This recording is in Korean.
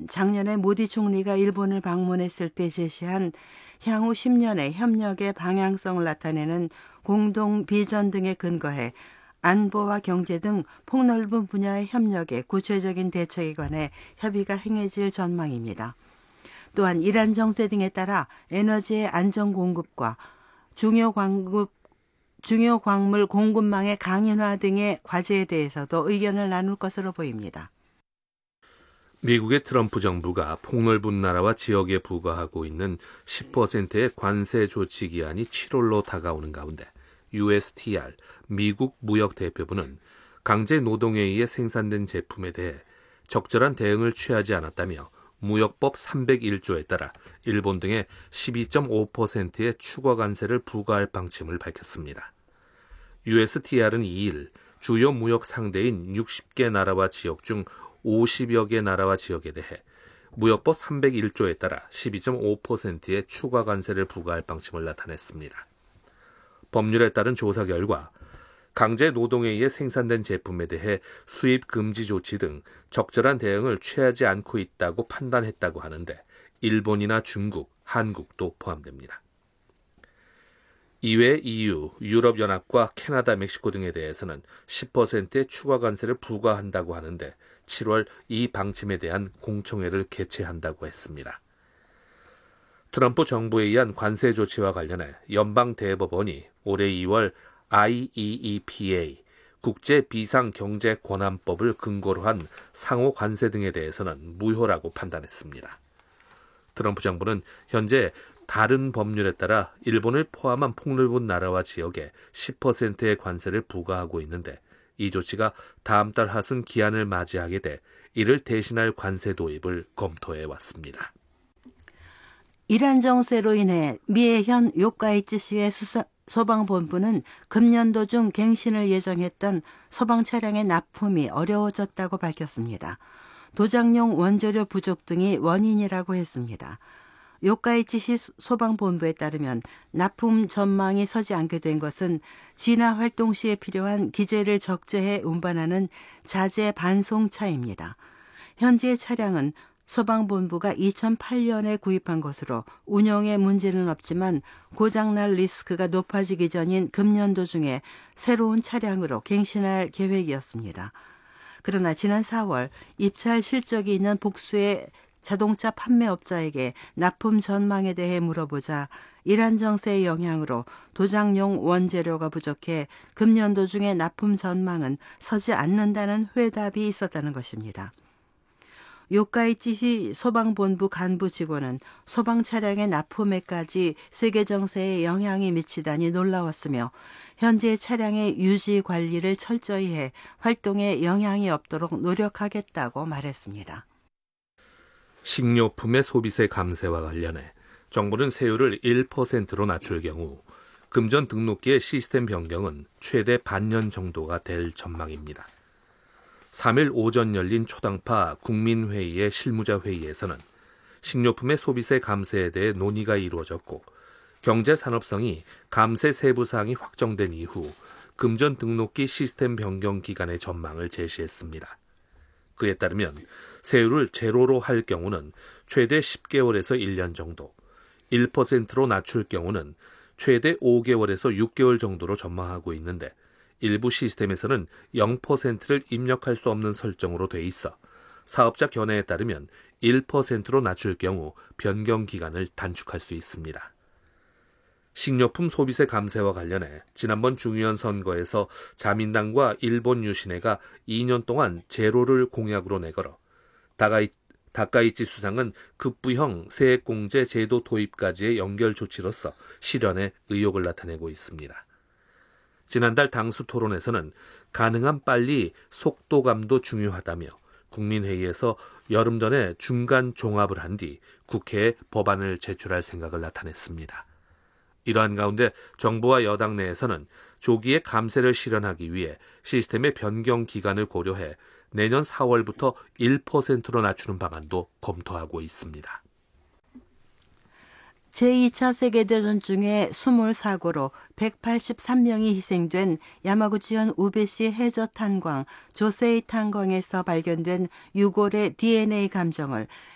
작년에 모디 총리가 일본을 방문했을 때 제시한 향후 10년의 협력의 방향성을 나타내는 공동 비전 등에 근거해 안보와 경제 등 폭넓은 분야의 협력에 구체적인 대책에 관해 협의가 행해질 전망입니다. 또한 이란 정세 등에 따라 에너지의 안정 공급과 중요 광물 공급망의 강인화 등의 과제에 대해서도 의견을 나눌 것으로 보입니다. 미국의 트럼프 정부가 폭넓은 나라와 지역에 부과하고 있는 10%의 관세 조치 기한이 7월로 다가오는 가운데 USTR, 미국 무역대표부는 강제 노동에 의해 생산된 제품에 대해 적절한 대응을 취하지 않았다며 무역법 301조에 따라 일본 등에 12.5%의 추가 관세를 부과할 방침을 밝혔습니다. USTR은 2일 주요 무역 상대인 60개 나라와 지역 중 50여 개 나라와 지역에 대해 무역법 301조에 따라 12.5%의 추가 관세를 부과할 방침을 나타냈습니다. 법률에 따른 조사 결과 강제 노동에 의해 생산된 제품에 대해 수입 금지 조치 등 적절한 대응을 취하지 않고 있다고 판단했다고 하는데 일본이나 중국, 한국도 포함됩니다. 이외 EU, 유럽연합과 캐나다, 멕시코 등에 대해서는 10%의 추가 관세를 부과한다고 하는데 7월 이 방침에 대한 공청회를 개최한다고 했습니다. 트럼프 정부에 의한 관세 조치와 관련해 연방대법원이 올해 2월 IEEPA, 국제비상경제권한법을 근거로 한 상호 관세 등에 대해서는 무효라고 판단했습니다. 트럼프 정부는 현재 다른 법률에 따라 일본을 포함한 폭넓은 나라와 지역에 10%의 관세를 부과하고 있는데 이 조치가 다음 달 하순 기한을 맞이하게 돼 이를 대신할 관세 도입을 검토해 왔습니다. 이란 정세로 인해 미의 현 요카이치시의 소방본부는 금년도 중 갱신을 예정했던 소방 차량의 납품이 어려워졌다고 밝혔습니다. 도장용 원재료 부족 등이 원인이라고 했습니다. 요카이치시 소방본부에 따르면 납품 전망이 서지 않게 된 것은 진화 활동 시에 필요한 기재를 적재해 운반하는 자재 반송차입니다. 현재 차량은 소방본부가 2008년에 구입한 것으로 운영에 문제는 없지만 고장날 리스크가 높아지기 전인 금년도 중에 새로운 차량으로 갱신할 계획이었습니다. 그러나 지난 4월 입찰 실적이 있는 복수의 자동차 판매업자에게 납품 전망에 대해 물어보자 이란 정세의 영향으로 도장용 원재료가 부족해 금년도 중에 납품 전망은 서지 않는다는 회답이 있었다는 것입니다. 요카이치시 소방본부 간부 직원은 소방 차량의 납품에까지 세계 정세에 영향이 미치다니 놀라웠으며 현재 차량의 유지 관리를 철저히 해 활동에 영향이 없도록 노력하겠다고 말했습니다. 식료품의 소비세 감세와 관련해 정부는 세율을 1%로 낮출 경우 금전 등록기의 시스템 변경은 최대 반년 정도가 될 전망입니다. 3일 오전 열린 초당파 국민회의의 실무자회의에서는 식료품의 소비세 감세에 대해 논의가 이루어졌고 경제산업성이 감세 세부 사항이 확정된 이후 금전 등록기 시스템 변경 기간의 전망을 제시했습니다. 그에 따르면 세율을 제로로 할 경우는 최대 10개월에서 1년 정도, 1%로 낮출 경우는 최대 5개월에서 6개월 정도로 전망하고 있는데 일부 시스템에서는 0%를 입력할 수 없는 설정으로 돼 있어 사업자 견해에 따르면 1%로 낮출 경우 변경 기간을 단축할 수 있습니다. 식료품 소비세 감세와 관련해 지난번 중의원 선거에서 자민당과 일본 유신회가 2년 동안 제로를 공약으로 내걸어 다카이치 수상은 급부형 세액공제 제도 도입까지의 연결 조치로서 실현에 의욕을 나타내고 있습니다. 지난달 당수 토론에서는 가능한 빨리 속도감도 중요하다며 국민회의에서 여름 전에 중간 종합을 한 뒤 국회에 법안을 제출할 생각을 나타냈습니다. 이러한 가운데 정부와 여당 내에서는 조기에 감세를 실현하기 위해 시스템의 변경 기간을 고려해 내년 4월부터 1%로 낮추는 방안도 검토하고 있습니다. 제2차 세계대전 중에 수몰 사고로 183명이 희생된 야마구치현 우베시 해저 탄광 조세이 탄광에서 발견된 유골의 DNA 감정을